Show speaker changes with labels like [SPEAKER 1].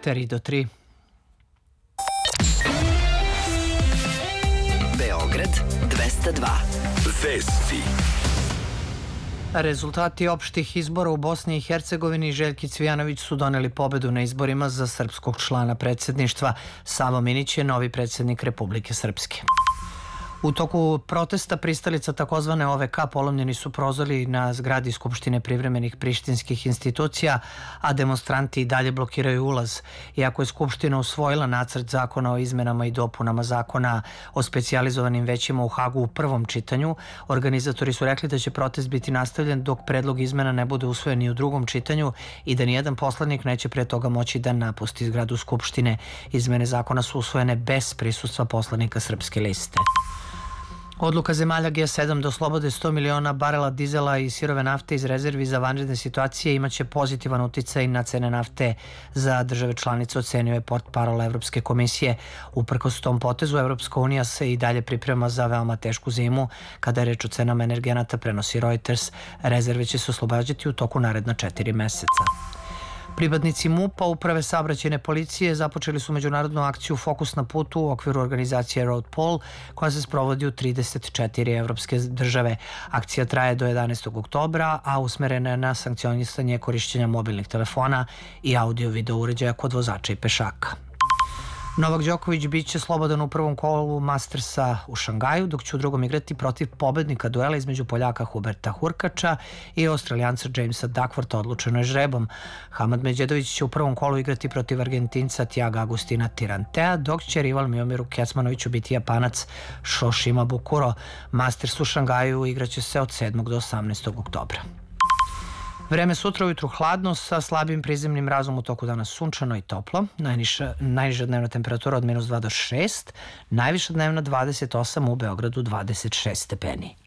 [SPEAKER 1] 3 do 3.
[SPEAKER 2] Beograd 202. Vesti.
[SPEAKER 1] Rezultati opštih izbora u Bosni i Hercegovini Željki Cvijanović su doneli pobedu na izborima za srpskog člana predsjedništva. Savo Minić je novi predsjednik Republike Srpske. U toku protesta pristalica takozvane OVK polomljeni su prozori na zgradi Skupštine privremenih prištinskih institucija, a demonstranti i dalje blokiraju ulaz. Iako je Skupština usvojila nacrt zakona o izmenama i dopunama zakona o specijalizovanim većima u Hagu u prvom čitanju, organizatori su rekli da će protest biti nastavljen dok predlog izmena ne bude usvojen i u drugom čitanju i da nijedan poslanik neće pre toga moći da napusti zgradu Skupštine. Izmene zakona su usvojene bez prisustva poslanika Srpske liste. Odluka zemalja G7 da oslobode 100 miliona barela dizela i sirove nafte iz rezervi za vanredne situacije imaće pozitivan uticaj na cene nafte za države članice, ocenio je portparol Evropske komisije. Uprkos tom potezu, Evropska unija se i dalje priprema za veoma tešku zimu. Kada je reč o cenama energenata, prenosi Reuters, rezerve će se oslobađati u toku naredna 4 meseca. Pripadnici MUP-a, Uprave saobraćajne policije, započeli su međunarodnu akciju Fokus na putu u okviru organizacije Road Poll, koja se sprovodi u 34 evropske države. Akcija traje do 11. oktobra, a usmerena je na sankcionisanje korišćenja mobilnih telefona i audio-video uređaja kod vozača i pešaka. Novak Đoković biće slobodan u prvom kolu Mastersa u Šangaju, dok će u drugom igrati protiv pobednika duela između Poljaka Huberta Hurkača i Australijanca Jamesa Duckwortha, odlučeno je žrebom. Hamad Medjedović će u prvom kolu igrati protiv Argentinca Tiaga Agustina Tirantea, dok će rival Miomiru Kecmanoviću biti Japanac Shoshima Bukuro. Masters u Šangaju igraće se od 7. do 18. oktobra. Vreme sutra ujutru hladno sa slabim prizemnim mrazom, u toku dana sunčano i toplo. Najniža dnevna temperatura od -2 do 6, najviša dnevna 28, u Beogradu 26 stepeni.